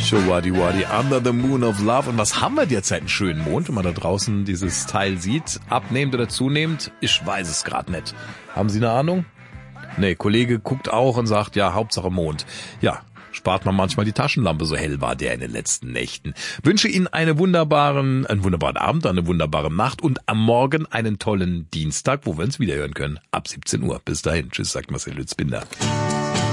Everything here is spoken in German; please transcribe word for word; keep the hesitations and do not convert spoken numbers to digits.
Showadi Wadi, Under the Moon of Love. Und was haben wir derzeit? Einen schönen Mond, wenn man da draußen dieses Teil sieht. Abnehmend oder zunehmend? Ich weiß es gerade nicht. Haben Sie eine Ahnung? Nee, Kollege guckt auch und sagt, ja, Hauptsache Mond. Ja, spart man manchmal die Taschenlampe, so hell war der in den letzten Nächten. Wünsche Ihnen einen wunderbaren, einen wunderbaren Abend, eine wunderbare Nacht und am Morgen einen tollen Dienstag, wo wir uns wiederhören können. Ab siebzehn Uhr. Bis dahin. Tschüss, sagt Marcel Lützbinder.